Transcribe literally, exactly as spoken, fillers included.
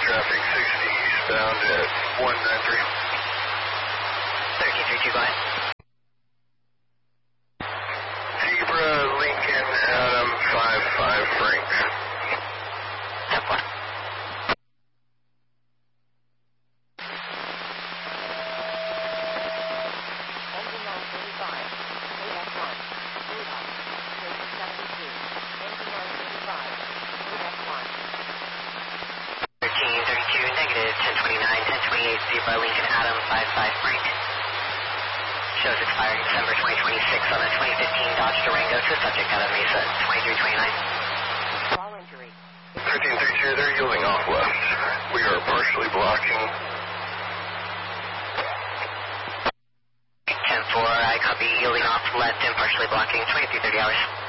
traffic sixty eastbound at one nine three. thirteen three two, go ahead. Zebra, Lincoln, Adam, five five, Frank. ten four. thirteen thirty-two, negative, ten twenty-nine, ten twenty-eight, Zebra, Lincoln, Adam, five five, Frank. Shows expiring December twenty twenty-six on a twenty fifteen Dodge Durango to subject out of Mesa, twenty-three twenty-nine. All injury. thirteen thirty-two, they're yielding off left. We are partially blocking. ten four, I copy, yielding off left and partially blocking, twenty-three thirty hours.